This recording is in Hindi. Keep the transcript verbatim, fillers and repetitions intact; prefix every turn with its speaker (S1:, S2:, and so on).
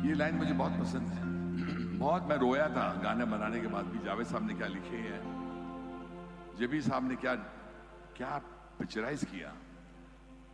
S1: ये लाइन मुझे बहुत पसंद है। बहुत मैं रोया था गाने बनाने के बाद भी, जावेद साहब ने क्या लिखे हैं, जेबी साहब ने क्या क्या पिक्चराइज किया।